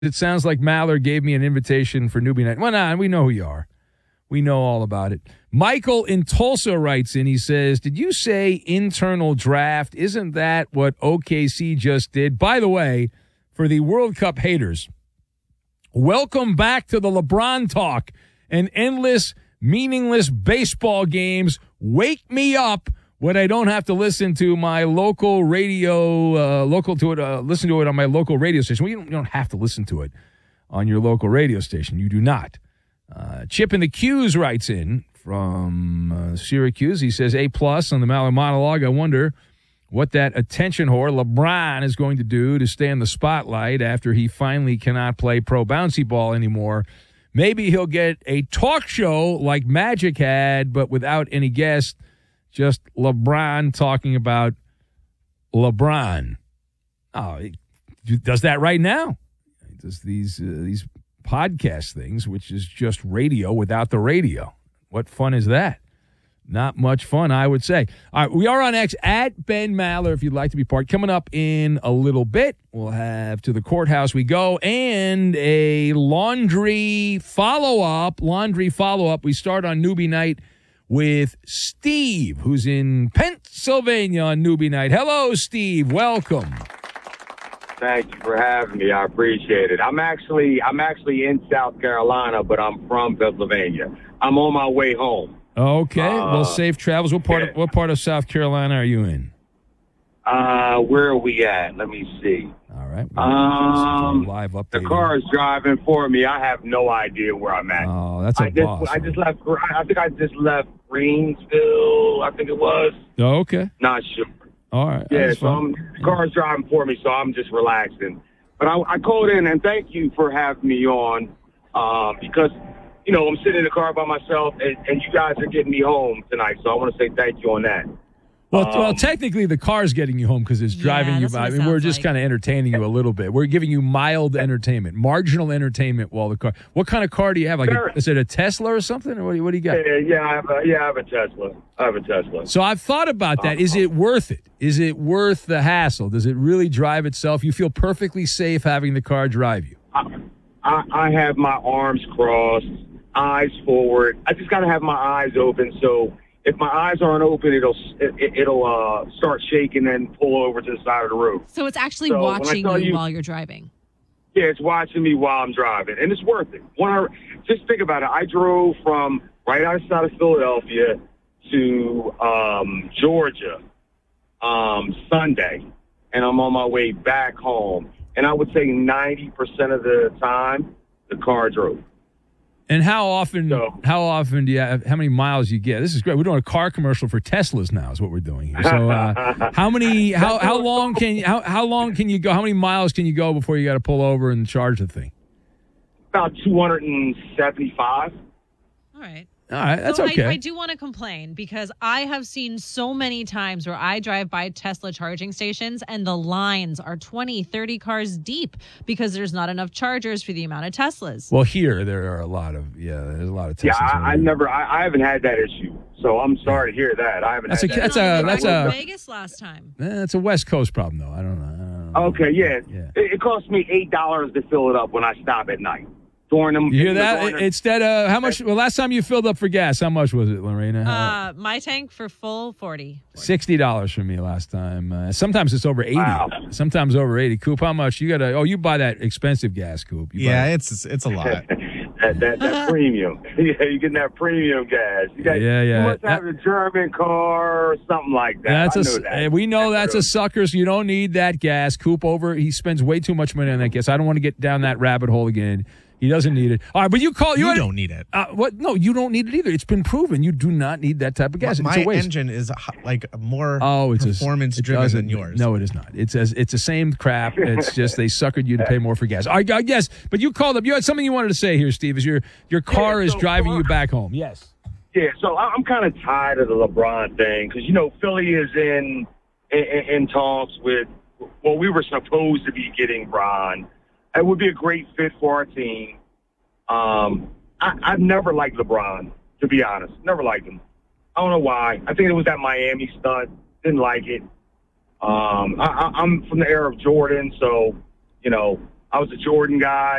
It sounds like Maller gave me an invitation for newbie night. Well, nah, we know who you are. We know all about it. Michael in Tulsa writes in. He says, did you say internal draft? Isn't that what OKC just did? By the way, for the World Cup haters, welcome back to the LeBron talk and endless, meaningless baseball games. Wake me up when I don't have to listen to my local radio, listen to it on my local radio station. Well, you don't have to listen to it on your local radio station. You do not. Chip in the Q's writes in from Syracuse. He says, A+ on the Maller monologue. I wonder what that attention whore LeBron is going to do to stay in the spotlight after he finally cannot play pro bouncy ball anymore. Maybe he'll get a talk show like Magic had, but without any guests, just LeBron talking about LeBron. Oh, he does that right now. He does these podcast things, which is just radio without the radio. What fun is that? Not much fun, I would say. All right, we are on X at Ben Maller if you'd like to be part. Coming up in a little bit, we'll have To the Courthouse We Go and a laundry follow-up. We start on newbie night with Steve, who's in Pennsylvania on newbie night. Hello, Steve. Welcome. Thank you for having me. I appreciate it. I'm actually in South Carolina, but I'm from Pennsylvania. I'm on my way home. Okay. Well, safe travels. What part of South Carolina are you in? Where are we at? Let me see. All right. Live update. The car is driving for me. I have no idea where I'm at. Oh, that's a boss. I just left. I think I just left Greensville. I think it was. Oh, okay. Not sure. All right. Yeah, so the car's driving for me, so I'm just relaxing. But I called in, and thank you for having me on because, I'm sitting in the car by myself, and you guys are getting me home tonight, so I want to say thank you on that. Well, technically the car's getting you home because it's driving you by. I mean, we're just kind of entertaining you a little bit. We're giving you mild entertainment, marginal entertainment while the car. What kind of car do you have? Is it a Tesla or something? Or what do you got? Yeah, I have a Tesla. So I've thought about that. Is it worth it? Is it worth the hassle? Does it really drive itself? You feel perfectly safe having the car drive you? I have my arms crossed, eyes forward. I just got to have my eyes open. So if my eyes aren't open, it'll start shaking and pull over to the side of the road. So it's actually watching you while you're driving. Yeah, it's watching me while I'm driving, and it's worth it. Just think about it. I drove from right outside of Philadelphia to Georgia Sunday, and I'm on my way back home. And I would say 90% of the time, the car drove. And how often do you have, how many miles you get? This is great. We're doing a car commercial for Teslas now is what we're doing here. So how long can you go? How many miles can you go before you got to pull over and charge the thing? About 275. All right. All right, that's okay. I do want to complain because I have seen so many times where I drive by Tesla charging stations and the lines are 20, 30 cars deep because there's not enough chargers for the amount of Teslas. Well, here there are there's a lot of Teslas. Yeah, I haven't had that issue. So I'm sorry to hear that. I haven't had that. I went to Vegas last time. That's a West Coast problem, though. I don't know. Okay, yeah. It cost me $8 to fill it up when I stop at night. You hear that? Instead of how much? Well, last time you filled up for gas, how much was it, Lorena? My tank for full $40. $60 for me last time. Sometimes it's over $80. Wow. Sometimes over $80. Coop, how much? You got to? Oh, you buy that expensive gas, Coop. It's a lot. that premium. Yeah, you're getting that premium gas. You must have a German car or something like that. We know that's a sucker. So you don't need that gas. Coop he spends way too much money on that gas. I don't want to get down that rabbit hole again. He doesn't need it. All right, but you don't need it. What? No, you don't need it either. It's been proven. You do not need that type of gas. My it's a waste. engine is like more performance-driven than yours. No, it is not. It's the same crap. It's just they suckered you to pay more for gas. I guess, but you called up. You had something you wanted to say here, Steve. Is your car is driving you back home? Yes. Yeah, so I'm kind of tired of the LeBron thing because Philly is in talks with. Well, we were supposed to be getting Bron. It would be a great fit for our team. I've never liked LeBron, to be honest. Never liked him. I don't know why. I think it was that Miami stunt. Didn't like it. I'm from the era of Jordan, so, I was a Jordan guy.